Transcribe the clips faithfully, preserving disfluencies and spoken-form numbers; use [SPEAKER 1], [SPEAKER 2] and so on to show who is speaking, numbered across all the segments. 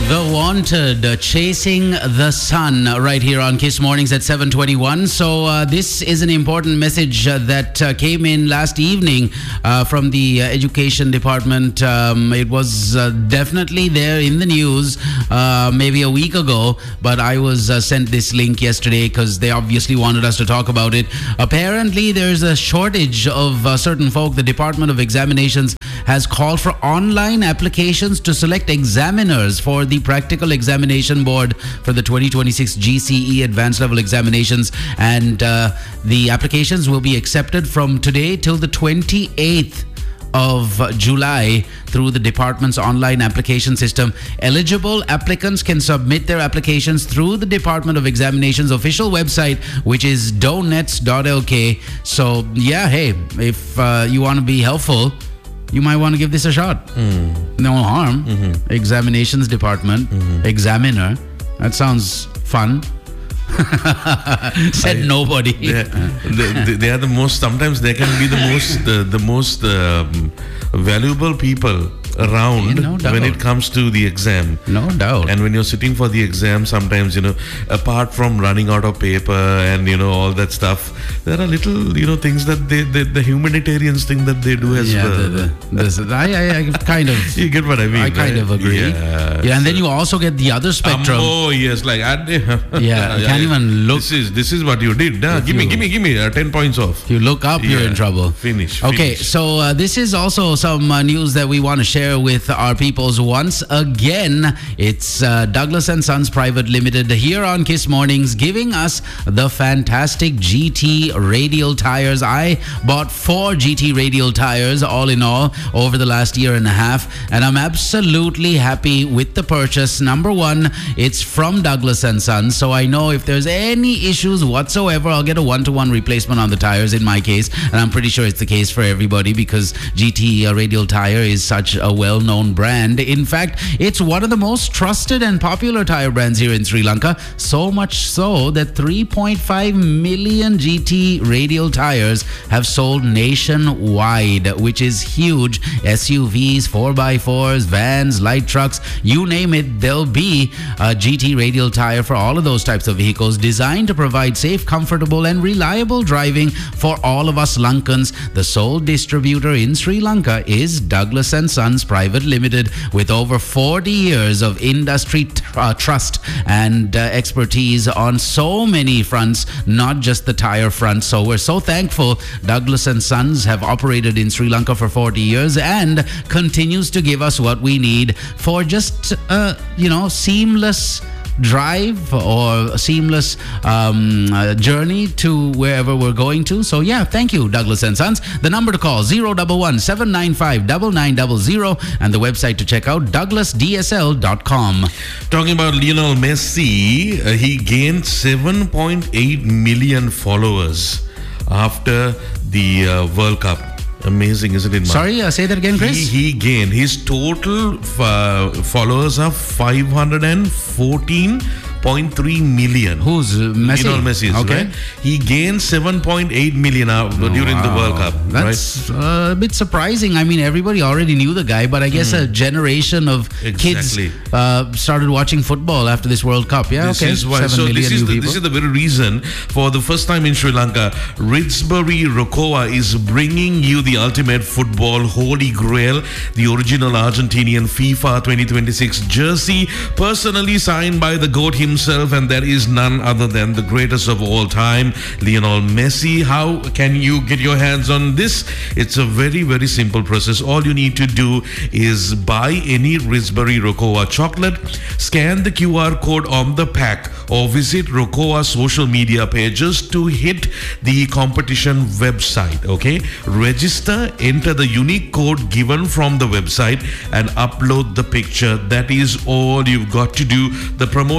[SPEAKER 1] The Wanted, uh, Chasing the Sun, uh, right here on Kiss Mornings at seven twenty-one. So uh, this is an important message uh, that uh, came in last evening uh, from the uh, Education Department. Um, it was uh, definitely there in the news uh, maybe a week ago, but I was uh, sent this link yesterday because they obviously wanted us to talk about it. Apparently, there's a shortage of uh, certain folk. The Department of Examinations has called for online applications to select examiners for the Practical Examination Board for the twenty twenty-six G C E Advanced Level Examinations, and uh, the applications will be accepted from today till the twenty-eighth of July through the department's online application system. Eligible applicants can submit their applications through the Department of Examinations official website, which is donets dot l k. So yeah, hey, if uh, you want to be helpful, you might want to give this a shot. Mm. No harm. Mm-hmm. Examinations department, mm-hmm. examiner. That sounds fun. Said I, nobody.
[SPEAKER 2] They, they, they are the most. Sometimes they can be the most, the, the most um, valuable people around
[SPEAKER 1] no
[SPEAKER 2] when it comes to the exam.
[SPEAKER 1] No doubt.
[SPEAKER 2] And when you're sitting for the exam, sometimes, you know, apart from running out of paper and, you know, all that stuff, there are little, you know, things that they, they the humanitarians think that they do as
[SPEAKER 1] yeah,
[SPEAKER 2] well.
[SPEAKER 1] The, the, this, I, I, I kind of...
[SPEAKER 2] You get what I mean,
[SPEAKER 1] I kind
[SPEAKER 2] right?
[SPEAKER 1] of agree.
[SPEAKER 2] Yeah,
[SPEAKER 1] yeah, and
[SPEAKER 2] so
[SPEAKER 1] then you also get the other spectrum.
[SPEAKER 2] Oh, yes, like...
[SPEAKER 1] yeah, you can't even look...
[SPEAKER 2] This is, this is what you did. Nah, give, you, me, give me, give me, uh, ten points off.
[SPEAKER 1] If you look up, yeah, you're in trouble.
[SPEAKER 2] Finish,
[SPEAKER 1] Okay,
[SPEAKER 2] finish.
[SPEAKER 1] so uh, this is also some uh, news that we want to share with our peoples once again. It's uh, Douglas and Sons Private Limited here on Kiss Mornings, giving us the fantastic G T radial tires. I bought four G T radial tires all in all over the last year and a half, and I'm absolutely happy with the purchase. Number one, it's from Douglas and Sons, so I know if there's any issues whatsoever, I'll get a one-to-one replacement on the tires in my case, and I'm pretty sure it's the case for everybody because G T uh, radial tire is such a well-known brand. In fact, it's one of the most trusted and popular tire brands here in Sri Lanka, so much so that three point five million G T radial tires have sold nationwide, which is huge. S U Vs, four by fours, vans, light trucks, you name it, there'll be a G T radial tire for all of those types of vehicles, designed to provide safe, comfortable and reliable driving for all of us Lankans. The sole distributor in Sri Lanka is Douglas and Sons Private Limited, with over forty years of industry t- uh, trust and uh, expertise on so many fronts, not just the tire front. So we're so thankful Douglas and Sons have operated in Sri Lanka for forty years and continues to give us what we need for just, uh, you know, seamless drive or a seamless um, uh, journey to wherever we're going to. So yeah, thank you, Douglas and Sons. The number to call zero one one, seven nine five, nine nine zero zero, and the website to check out douglas d s l dot com.
[SPEAKER 2] Talking about Lionel Messi, uh, he gained seven point eight million followers after the uh, World Cup. Amazing, isn't it, Mark?
[SPEAKER 1] Sorry, uh, say that again, Chris.
[SPEAKER 2] He, he gained. His total uh, followers are five hundred fourteen point three million.
[SPEAKER 1] Who's uh, Messi?
[SPEAKER 2] Lionel Messi,
[SPEAKER 1] okay.
[SPEAKER 2] Right? He gained seven point eight million uh,
[SPEAKER 1] oh,
[SPEAKER 2] during
[SPEAKER 1] wow.
[SPEAKER 2] the World Cup.
[SPEAKER 1] That's
[SPEAKER 2] right?
[SPEAKER 1] uh, a bit surprising. I mean, everybody already knew the guy, but I guess mm. a generation of
[SPEAKER 2] exactly.
[SPEAKER 1] kids uh, started watching football after this World Cup. Yeah,
[SPEAKER 2] this
[SPEAKER 1] okay.
[SPEAKER 2] Is why, so this is, the, this is the very reason for the first time in Sri Lanka, Ridsbury Rokoa is bringing you the ultimate football holy grail, the original Argentinian FIFA twenty twenty-six jersey, personally signed by the GOAT himself, and there is none other than the greatest of all time, Lionel Messi. How can you get your hands on this? It's a very, very simple process. All you need to do is buy any Ridsbury Rokoa chocolate, scan the Q R code on the pack, or visit Rokoa's social media pages to hit the competition website. Okay, register, enter the unique code given from the website, and upload the picture. That is all you've got to do. The promotion is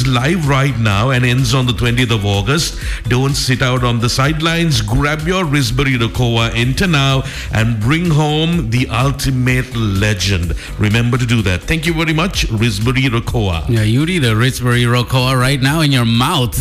[SPEAKER 2] is live right now and ends on the twentieth of August. Don't sit out on the sidelines. Grab your Risbury Rokoa, enter now, and bring home the ultimate legend. Remember to do that. Thank you very much, Risbury Rokoa.
[SPEAKER 1] Yeah, you need a Risbury Rokoa right now in your mouth.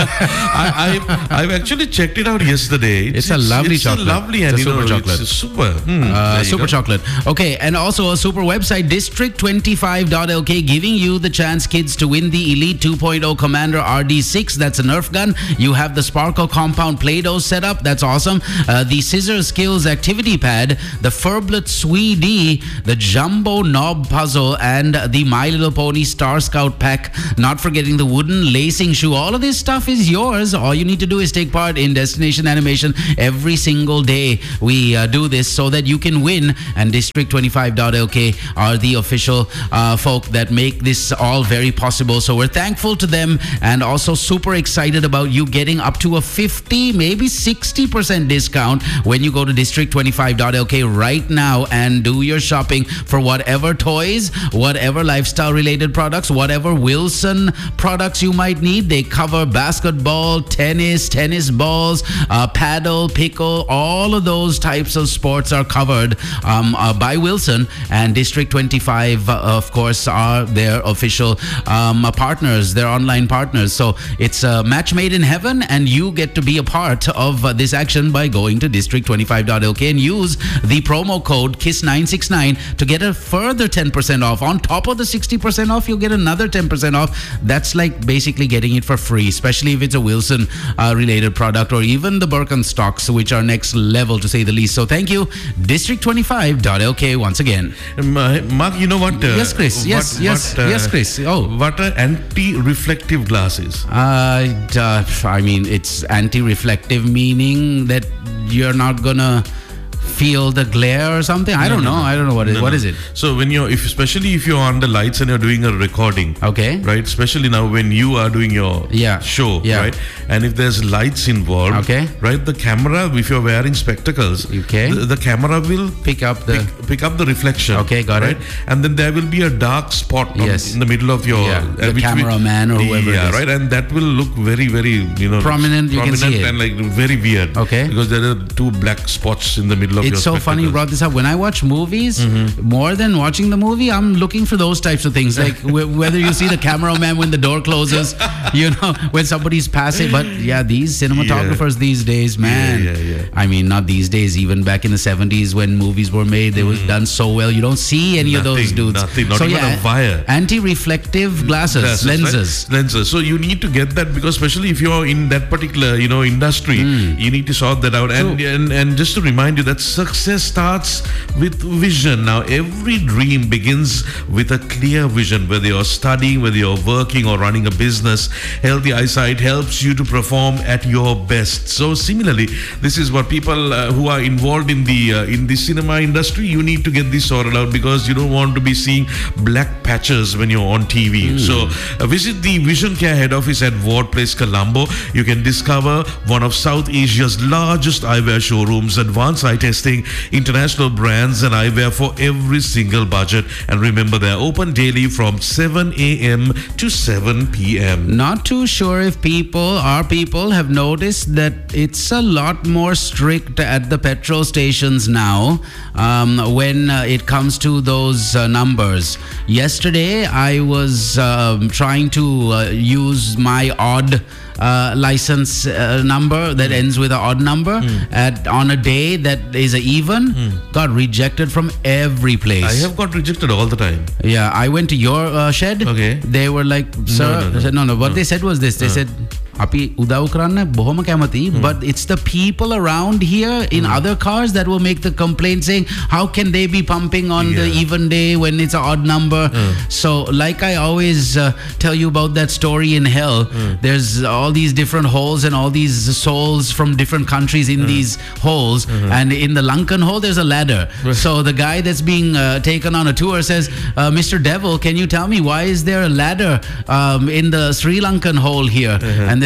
[SPEAKER 2] I, I've, I've actually checked it out yesterday.
[SPEAKER 1] It's, it's a lovely
[SPEAKER 2] it's
[SPEAKER 1] chocolate.
[SPEAKER 2] It's a lovely
[SPEAKER 1] it's
[SPEAKER 2] and
[SPEAKER 1] a super
[SPEAKER 2] know,
[SPEAKER 1] chocolate.
[SPEAKER 2] It's super. Hmm,
[SPEAKER 1] uh, super
[SPEAKER 2] go.
[SPEAKER 1] chocolate. Okay, and also a super website, district twenty-five dot L K, giving you the chance, kids, to win the Elite two point oh Commander R D six. That's a Nerf gun. You have the Sparkle Compound Play-Doh set up. That's awesome. Uh, the Scissor Skills Activity Pad, the Furblet Swede, the Jumbo Knob Puzzle, and the My Little Pony Star Scout Pack. Not forgetting the wooden lacing shoe. All of this stuff is yours. All you need to do is take part in Destination Animation every single day. We uh, do this so that you can win, and district twenty-five dot L K are the official uh, folk that make this all very possible. So we're thankful to them, and also super excited about you getting up to a fifty, maybe sixty percent discount when you go to district twenty-five dot L K right now and do your shopping for whatever toys, whatever lifestyle related products, whatever Wilson products you might need. They cover basketball, tennis, tennis balls, uh, paddle, pickle, all of those types of sports are covered um, uh, by Wilson, and District twenty-five, uh, of course, are their official um, uh, partners, their online partners. So it's a match made in heaven, and you get to be a part of uh, this action by going to district twenty-five dot L K and use the promo code K I S S nine six nine to get a further ten percent off. On top of the sixty percent off, you'll get another ten percent off. That's like basically getting it for free, especially if it's a Wilson uh, related product, or even the Birkenstocks, which are next level to say the least. So thank you, district twenty-five dot L K, once again.
[SPEAKER 2] Um, uh, Mark, you know what? Uh,
[SPEAKER 1] yes, Chris. Yes,
[SPEAKER 2] what,
[SPEAKER 1] yes,
[SPEAKER 2] what, uh,
[SPEAKER 1] yes, Chris. Oh,
[SPEAKER 2] what are anti-reflective glasses?
[SPEAKER 1] Uh, uh, I mean, it's anti-reflective, meaning that you're not gonna feel the glare or something. I
[SPEAKER 2] no,
[SPEAKER 1] don't
[SPEAKER 2] no,
[SPEAKER 1] know.
[SPEAKER 2] No.
[SPEAKER 1] I don't know what it,
[SPEAKER 2] no,
[SPEAKER 1] what
[SPEAKER 2] no.
[SPEAKER 1] is it.
[SPEAKER 2] So when you're, if especially if you're under lights and you're doing a recording,
[SPEAKER 1] okay,
[SPEAKER 2] right? Especially now when you are doing your
[SPEAKER 1] yeah.
[SPEAKER 2] show,
[SPEAKER 1] yeah.
[SPEAKER 2] right? And if there's lights involved,
[SPEAKER 1] okay,
[SPEAKER 2] right? The camera, if you're wearing spectacles,
[SPEAKER 1] okay,
[SPEAKER 2] the, the camera will
[SPEAKER 1] pick up the
[SPEAKER 2] pick, pick up the reflection.
[SPEAKER 1] Okay, got
[SPEAKER 2] right?
[SPEAKER 1] it.
[SPEAKER 2] And then there will be a dark spot
[SPEAKER 1] yes.
[SPEAKER 2] on, in the middle of your
[SPEAKER 1] yeah.
[SPEAKER 2] uh,
[SPEAKER 1] the cameraman or whoever.
[SPEAKER 2] Yeah,
[SPEAKER 1] it is.
[SPEAKER 2] right. And that will look very, very you know
[SPEAKER 1] prominent. You
[SPEAKER 2] prominent
[SPEAKER 1] can see it.
[SPEAKER 2] and like very weird.
[SPEAKER 1] Okay,
[SPEAKER 2] because there are two black spots in the middle of
[SPEAKER 1] it's
[SPEAKER 2] your.
[SPEAKER 1] It's so funny you brought this up. When I watch movies, mm-hmm. more than watching the movie, I'm looking for those types of things, like w- whether you see the cameraman when the door closes, you know, when somebody's passing. But yeah, these cinematographers yeah. these days, man.
[SPEAKER 2] Yeah, yeah, yeah.
[SPEAKER 1] I mean, not these days. Even back in the seventies when movies were made, they mm. was done so well. You don't see any
[SPEAKER 2] nothing,
[SPEAKER 1] of those dudes.
[SPEAKER 2] Nothing, not
[SPEAKER 1] so,
[SPEAKER 2] even
[SPEAKER 1] yeah,
[SPEAKER 2] a wire.
[SPEAKER 1] Anti-reflective glasses, glasses lenses,
[SPEAKER 2] right? lenses. So you need to get that, because especially if you're in that particular, you know, industry, mm. you need to sort that out. And, and and just to remind you that success starts with vision. Now, every dream begins with a clear vision. Whether you're studying, whether you're working or running a business, healthy eyesight helps you to perform at your best. So similarly, this is what people uh, who are involved in the uh, in the cinema industry, you need to get this sorted out, because you don't want to be seeing black patches when you're on T V. Mm. So uh, visit the Vision Care head office at Ward Place, Colombo. You can discover one of South Asia's largest eyewear showrooms, advanced eye testing, international brands and eyewear for every single budget. And remember, they're open daily from seven a.m. to seven p.m.
[SPEAKER 1] Not too sure if people, our people, have noticed that it's a lot more strict at the petrol stations now um, when uh, it comes to those uh, numbers. Yesterday, I was um, trying to uh, use my odd Uh, license uh, number that mm. ends with an odd number mm. at on a day that is a even. Mm. Got rejected from every place.
[SPEAKER 2] I have got rejected all the time.
[SPEAKER 1] Yeah, I went to your uh, shed.
[SPEAKER 2] Okay.
[SPEAKER 1] They were like, sir,
[SPEAKER 2] no, no, no.
[SPEAKER 1] I said, no, no. What
[SPEAKER 2] no.
[SPEAKER 1] they said was this. They uh. said, අපි උදව් කරන්න බොහොම කැමති, but it's the people around here in mm. other cars that will make the complaint, saying how can they be pumping on yeah. the even day when it's an odd number. Mm. So like I always uh, tell you about that story in hell, mm. there's all these different holes and all these souls from different countries in mm. these holes, mm-hmm. and in the Lankan hole there's a ladder. Right. So the guy that's being uh, taken on a tour says, uh, Mister Devil, can you tell me why is there a ladder um, in the Sri Lankan hole here? Mm-hmm. And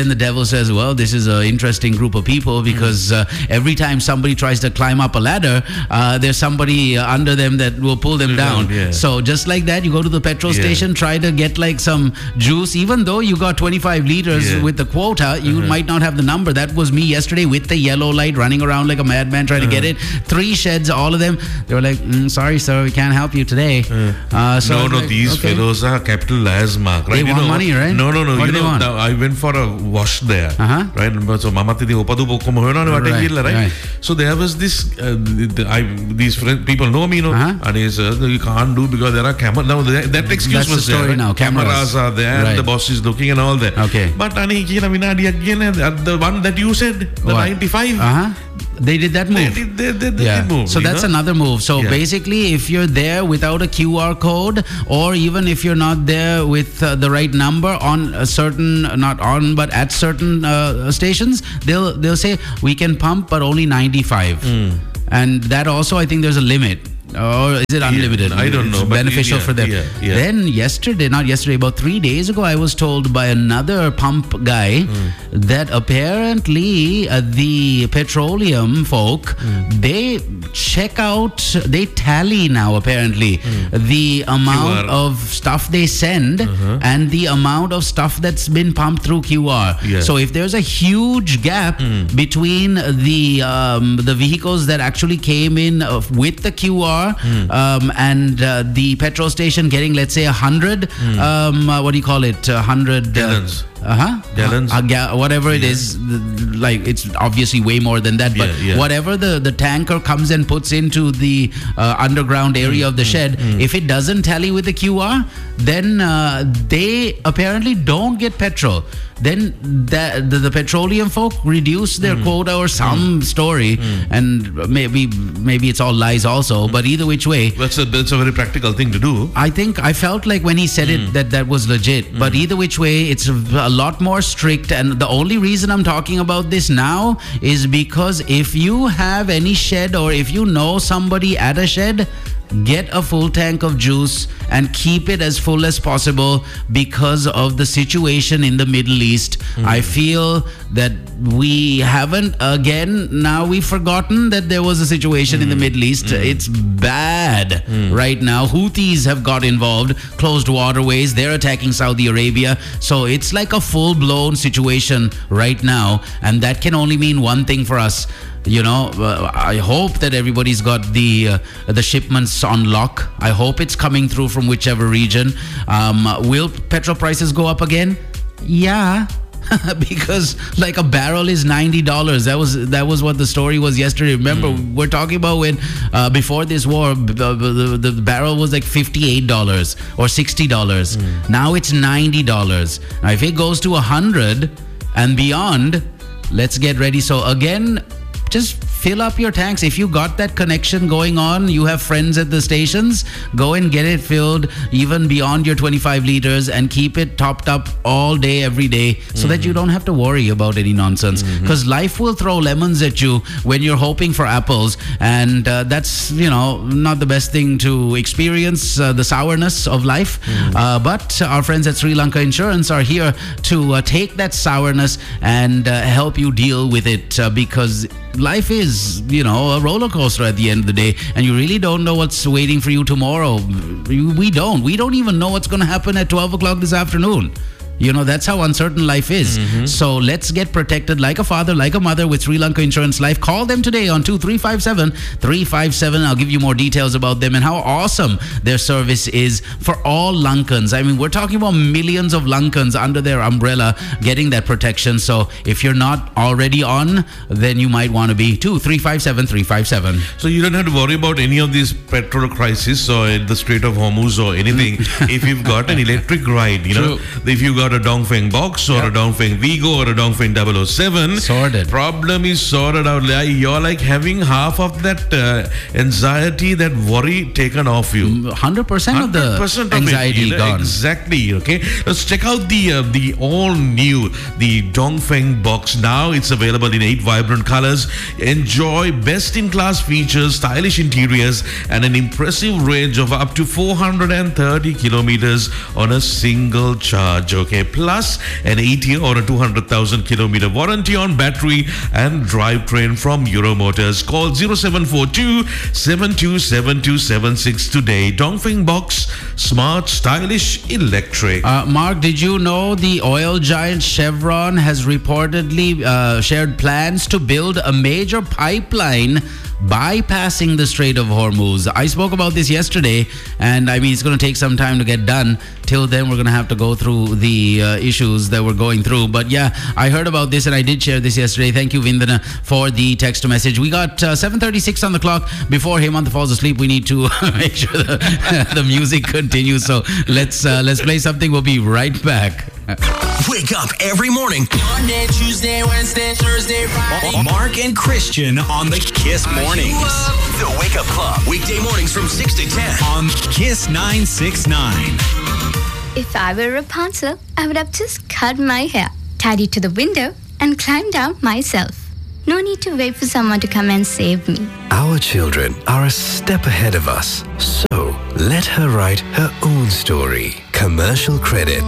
[SPEAKER 1] then the devil says, well, this is an interesting group of people because uh, every time somebody tries to climb up a ladder, uh, there's somebody uh, under them that will pull them down.
[SPEAKER 2] Yeah.
[SPEAKER 1] So just like that, you go to the petrol
[SPEAKER 2] Yeah.
[SPEAKER 1] station, try to get like some juice. Even though you got twenty-five liters
[SPEAKER 2] Yeah.
[SPEAKER 1] with the quota, you
[SPEAKER 2] Uh-huh.
[SPEAKER 1] might not have the number. That was me yesterday with the yellow light running around like a madman trying to get it. Three sheds, all of them. They were like, mm, sorry, sir, we can't help you today. Uh, so I
[SPEAKER 2] no,
[SPEAKER 1] was
[SPEAKER 2] no,
[SPEAKER 1] like,
[SPEAKER 2] these
[SPEAKER 1] okay.
[SPEAKER 2] fellows are capitalized, Mark. Right?
[SPEAKER 1] They
[SPEAKER 2] you
[SPEAKER 1] want
[SPEAKER 2] know,
[SPEAKER 1] money, right?
[SPEAKER 2] No, no, no.
[SPEAKER 1] What
[SPEAKER 2] you
[SPEAKER 1] do they
[SPEAKER 2] know,
[SPEAKER 1] want?
[SPEAKER 2] now I went for a wash there.
[SPEAKER 1] Uh-huh.
[SPEAKER 2] Right? So, mamati upadu bokkom hoyana
[SPEAKER 1] Right,
[SPEAKER 2] right?
[SPEAKER 1] right.
[SPEAKER 2] So there was this. Uh, the, I, these friend, people know me, you know,
[SPEAKER 1] Uh-huh.
[SPEAKER 2] and he said you can't do because there are cameras. Now that, that excuse
[SPEAKER 1] That's the
[SPEAKER 2] was
[SPEAKER 1] story
[SPEAKER 2] there.
[SPEAKER 1] now, cameras.
[SPEAKER 2] Cameras are there.
[SPEAKER 1] Right.
[SPEAKER 2] The boss is looking and all that.
[SPEAKER 1] Okay.
[SPEAKER 2] But ani kina vinadi again, the one that you said, the
[SPEAKER 1] What?
[SPEAKER 2] ninety-five.
[SPEAKER 1] Uh-huh. They did that
[SPEAKER 2] They
[SPEAKER 1] move.
[SPEAKER 2] did, they, they, they
[SPEAKER 1] Yeah.
[SPEAKER 2] did move.
[SPEAKER 1] So
[SPEAKER 2] you
[SPEAKER 1] that's
[SPEAKER 2] know?
[SPEAKER 1] another move. So
[SPEAKER 2] Yeah.
[SPEAKER 1] basically, if you're there without a Q R code, or even if you're not there with uh, the right number on a certain, not on, but at certain uh, stations, they'll they'll say we can pump, but only ninety-five. And that also, I think there's a limit. Or is it unlimited?
[SPEAKER 2] I don't
[SPEAKER 1] It's
[SPEAKER 2] know, but
[SPEAKER 1] beneficial
[SPEAKER 2] yeah,
[SPEAKER 1] for them.
[SPEAKER 2] yeah, yeah.
[SPEAKER 1] Then yesterday, not yesterday, about three days ago, I was told by another pump guy that apparently uh, the petroleum folk, they check out, they tally now apparently the amount
[SPEAKER 2] Q R.
[SPEAKER 1] of stuff they send and the amount of stuff that's been pumped through Q R.
[SPEAKER 2] Yeah.
[SPEAKER 1] So if there's a huge gap between the um, the vehicles that actually came in uh, with the Q R um, and uh, the petrol station getting, let's say, a hundred, um, uh, what do you call it? A hundred
[SPEAKER 2] Gallons.
[SPEAKER 1] Uh huh.
[SPEAKER 2] Gallons.
[SPEAKER 1] Uh, ga- whatever it is, th- like it's obviously way more than that. But
[SPEAKER 2] Yeah, yeah.
[SPEAKER 1] whatever the the tanker comes and puts into the uh, underground area of the shed, if it doesn't tally with the Q R, then uh, they apparently don't get petrol. Then the, the, the petroleum folk reduce their quota or some story, and maybe maybe it's all lies also. But either which way,
[SPEAKER 2] That's a that's a very practical thing to do.
[SPEAKER 1] I think I felt like when he said it that that was legit. But either which way, it's a, a lot more strict. And the only reason I'm talking about this now is because if you have any shed or if you know somebody at a shed, get a full tank of juice and keep it as full as possible because of the situation in the Middle East. I feel that we haven't, again, now we've forgotten that there was a situation in the Middle East. It's bad right now. Houthis have got involved, closed waterways. They're attacking Saudi Arabia. So it's like a full-blown situation right now. And that can only mean one thing for us. You know, uh, I hope that everybody's got the uh, the shipments on lock. I hope it's coming through from whichever region. Um, will petrol prices go up again? Yeah. Because like a barrel is ninety dollars. That was that was what the story was yesterday. Remember, mm. we're talking about when uh, before this war, b- b- the, the barrel was like fifty-eight dollars or sixty dollars. Mm. Now it's ninety dollars. Now, if it goes to one hundred and beyond, let's get ready. So again, just fill up your tanks. If you got that connection going on, you have friends at the stations, go and get it filled even beyond your twenty-five liters and keep it topped up all day, every day, so mm-hmm. that you don't have to worry about any nonsense. Because mm-hmm. life will throw lemons at you when you're hoping for apples. And uh, that's, you know, not the best thing to experience, uh, the sourness of life. Mm-hmm. Uh, but our friends at Sri Lanka Insurance are here to uh, take that sourness and uh, help you deal with it uh, because life is, you know, a roller coaster at the end of the day, and you really don't know what's waiting for you tomorrow. We don't. We don't even know what's going to happen at twelve o'clock this afternoon. You know, that's how uncertain life is. Mm-hmm. So let's get protected like a father, like a mother with Sri Lanka Insurance Life. Call them today on two three five seven, three five seven. I'll give you more details about them and how awesome their service is for all Lankans. I mean, we're talking about millions of Lankans under their umbrella getting that protection. So if you're not already on, then you might want to be. two three five seven, three five seven.
[SPEAKER 2] So you don't have to worry about any of these petrol crises or at the Strait of Hormuz or anything. If you've got an electric ride, you know, True. If you've got a Dongfeng box or yep. a Dongfeng Vigo or a Dongfeng double oh seven,
[SPEAKER 1] sorted.
[SPEAKER 2] Problem is sorted out. You're like having half of that uh, anxiety, that worry taken off you.
[SPEAKER 1] one hundred percent of the
[SPEAKER 2] of
[SPEAKER 1] anxiety
[SPEAKER 2] it, you know,
[SPEAKER 1] gone.
[SPEAKER 2] Exactly. Okay. Let's check out the uh, the all new the Dongfeng box. Now it's available in eight vibrant colors. Enjoy best in class features, stylish interiors, and an impressive range of up to four hundred thirty kilometers on a single charge. Okay. Okay, plus an eight-year or a two hundred thousand kilometer warranty on battery and drivetrain from Euro Motors. Call zero seven four two, seven two seven two seven six today. Dongfeng Box, smart, stylish, electric.
[SPEAKER 1] Uh, Mark, did you know the oil giant Chevron has reportedly uh, shared plans to build a major pipeline bypassing the Strait of Hormuz? I spoke about this yesterday, and I mean, it's going to take some time to get done. Till then, we're going to have to go through the uh, issues that we're going through. But yeah, I heard about this, and I did share this yesterday. Thank you, Vindana, for the text message. We got uh, seven thirty-six on the clock. Before Hemant falls asleep, we need to make sure the, the music continues. So let's uh, let's play something. We'll be right back.
[SPEAKER 3] Wake up every morning.
[SPEAKER 4] Monday, Tuesday, Wednesday, Thursday, Friday.
[SPEAKER 3] Mark and Christian on the Kiss Mornings. The Wake Up Club. Weekday mornings from six to ten on Kiss nine six nine.
[SPEAKER 5] If I were Rapunzel, I would have just cut my hair, tied it to the window, and climbed down myself. No need to wait for someone to come and save me.
[SPEAKER 6] Our children are a step ahead of us. So let her write her own story. Commercial credit.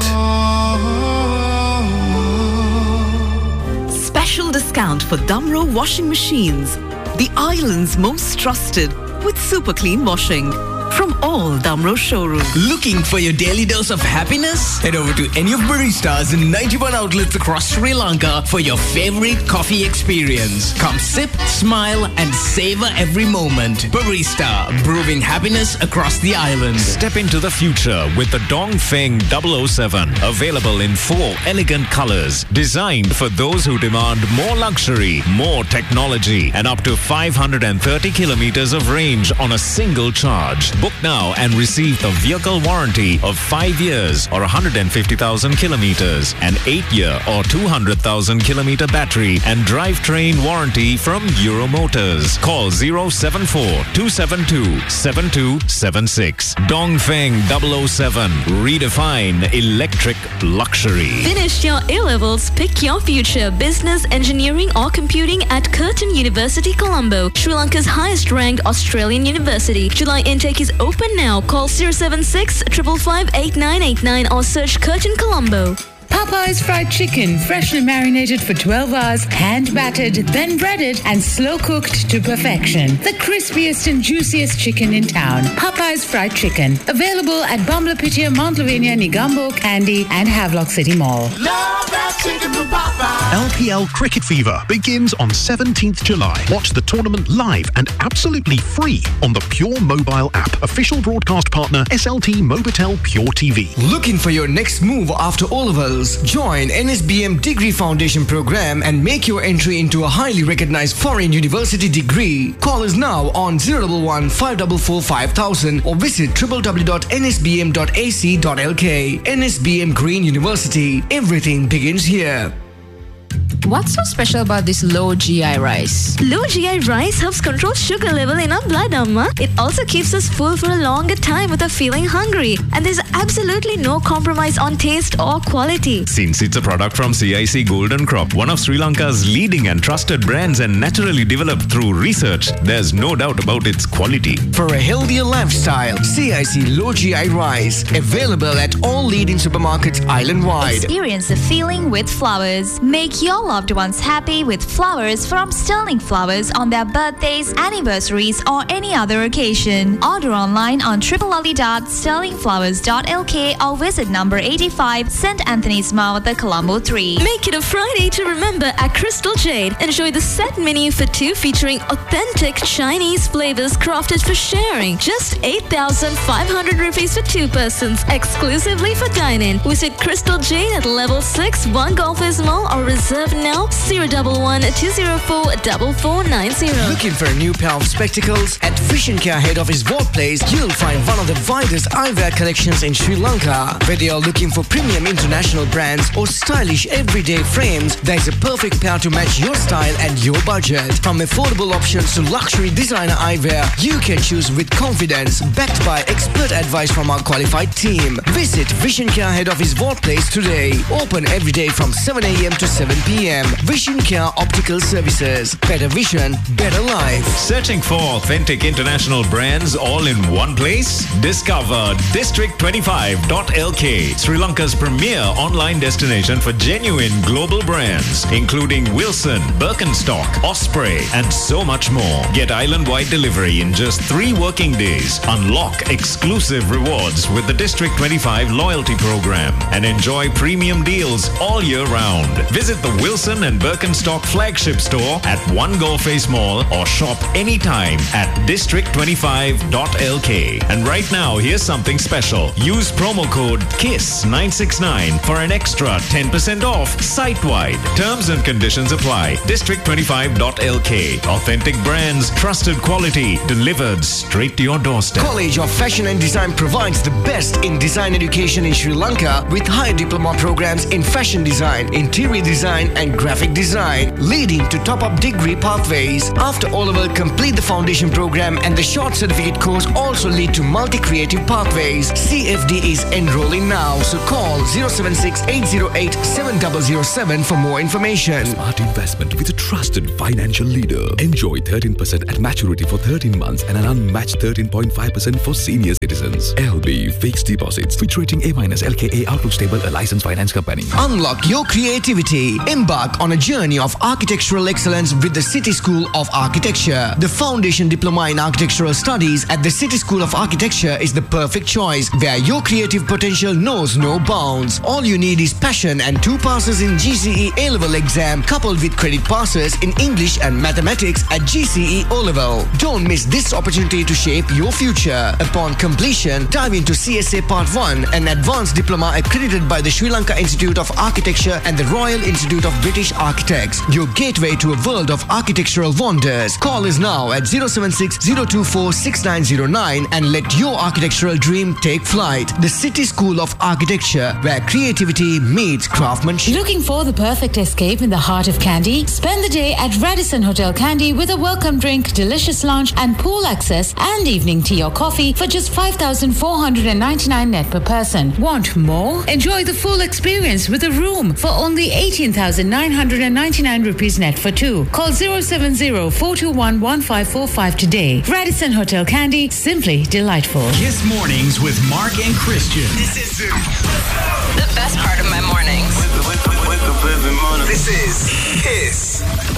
[SPEAKER 7] Special discount for Damro washing machines. The island's most trusted with super clean washing. From all Damro showrooms.
[SPEAKER 8] Looking for your daily dose of happiness? Head over to any of Baristas in ninety-one outlets across Sri Lanka for your favorite coffee experience. Come sip, smile, and savor every moment. Barista, brewing happiness across the island.
[SPEAKER 9] Step into the future with the Dongfeng double oh seven. Available in four elegant colors. Designed for those who demand more luxury, more technology, and up to five hundred thirty kilometers of range on a single charge. Book now and receive the vehicle warranty of five years or one hundred fifty thousand kilometers, an eight-year or two hundred thousand kilometer battery and drivetrain warranty from Euro Motors. Call zero seven four, two seven two, seven two seven six. Dongfeng double oh seven. Redefine electric luxury.
[SPEAKER 10] Finish your A-levels, pick your future, business, engineering or computing at Curtin University, Colombo, Sri Lanka's highest-ranked Australian university. July intake is open now. Call zero seven six, five five five, eight nine eight nine or search Curtin Colombo.
[SPEAKER 11] Popeye's fried chicken, freshly marinated for twelve hours, hand battered, then breaded and slow cooked to perfection. The crispiest and juiciest chicken in town. Popeye's fried chicken. Available at Bamlapitia, Mount Lavinia, Negombo, Kandy and Havelock City Mall.
[SPEAKER 3] Love that chicken from Popeye.
[SPEAKER 12] L P L Cricket Fever begins on seventeenth July. Watch the tournament live and absolutely free on the Pure Mobile app. Official broadcast partner S L T Mobitel Pure T V.
[SPEAKER 8] Looking for your next move after O-levels? Join N S B M Degree Foundation program and make your entry into a highly recognized foreign university degree. Call us now on zero one one, five four four, five thousand or visit w w w dot n s b m dot a c dot l k. N S B M Green University. Everything begins here.
[SPEAKER 13] What's so special about this low G I rice?
[SPEAKER 10] Low G I rice helps control sugar level in our blood, Amma. It also keeps us full for a longer time without feeling hungry. And there's absolutely no compromise on taste or quality.
[SPEAKER 9] Since it's a product from C I C Golden Crop, one of Sri Lanka's leading and trusted brands and naturally developed through research, there's no doubt about its quality.
[SPEAKER 8] For a healthier lifestyle, C I C Low G I Rice. Available at all leading supermarkets island-wide.
[SPEAKER 14] Experience the feeling with flowers. Make your loved ones happy with flowers from Sterling Flowers on their birthdays, anniversaries or any other occasion. Order online on w w w dot sterling flowers dot l k or visit number eighty-five Saint Anthony's Mouth, Colombo three.
[SPEAKER 10] Make it a Friday to remember at Crystal Jade. Enjoy the set menu for two featuring authentic Chinese flavors crafted for sharing. Just eight thousand five hundred rupees for two persons, exclusively for dine-in. Visit Crystal Jade at level six, One Golfers Mall or reserve now zero one one, two zero four, four four nine zero.
[SPEAKER 8] Looking for a new pair of spectacles? At Vision Care head office Vault Place, you'll find one of the widest eyewear collections in Sri Lanka. Whether you're looking for premium international brands or stylish everyday frames, there's a perfect pair to match your style and your budget. From affordable options to luxury designer eyewear, you can choose with confidence, backed by expert advice from our qualified team. Visit Vision Care head office Vault Place today. Open every day from seven a m to seven p p m Vision Care Optical Services. Better vision, better life.
[SPEAKER 9] Searching for authentic international brands all in one place? Discover District twenty-five dot L K, Sri Lanka's premier online destination for genuine global brands, including Wilson, Birkenstock, Osprey, and so much more. Get island-wide delivery in just three working days. Unlock exclusive rewards with the District twenty-five loyalty program and enjoy premium deals all year round. Visit the Wilson and Birkenstock flagship store at One Go Face Mall or shop anytime at District twenty-five dot L K. And right now, here's something special. Use promo code K I S S nine six nine for an extra ten percent off site-wide. Terms and conditions apply. District twenty-five dot L K. Authentic brands, trusted quality, delivered straight to your doorstep.
[SPEAKER 8] College of Fashion and Design provides the best in design education in Sri Lanka with high diploma programs in fashion design, interior design and graphic design, leading to top-up degree pathways. After O-Level, complete the foundation program and the short certificate course also lead to multi-creative pathways. C F D is enrolling now, so call zero seven six eight zero eight seven zero zero seven for more information.
[SPEAKER 15] Smart investment with a trusted financial leader. Enjoy thirteen percent at maturity for thirteen months and an unmatched thirteen point five percent for senior citizens. L B Fixed Deposits. Fitch rating A minus L K A Outlook Stable, a licensed finance company.
[SPEAKER 8] Unlock your creativity. Embark on a journey of architectural excellence with the City School of Architecture. The Foundation Diploma in Architectural Studies at the City School of Architecture is the perfect choice, where your creative potential knows no bounds. All you need is passion and two passes in G C E A-Level exam, coupled with credit passes in English and Mathematics at G C E O-Level. Don't miss this opportunity to shape your future. Upon completion, dive into C S A Part one, an advanced diploma accredited by the Sri Lanka Institute of Architecture and the Royal Institute of British Architects. Your gateway to a world of architectural wonders. Call us now at zero seven six zero two four six nine zero nine and let your architectural dream take flight. The City School of Architecture, where creativity meets craftsmanship.
[SPEAKER 11] Looking for the perfect escape in the heart of Kandy? Spend the day at Radisson Hotel Kandy with a welcome drink, delicious lunch and pool access and evening tea or coffee for just five thousand four hundred ninety-nine net per person. Want more? Enjoy the full experience with a room for only eighteen thousand nine hundred ninety-nine rupees net for two. Call zero seven zero four two one one five four five today. Radisson Hotel Kandy, simply delightful.
[SPEAKER 3] Kiss Mornings with Mark and Christian.
[SPEAKER 16] This is the best part of my mornings. This is Kiss.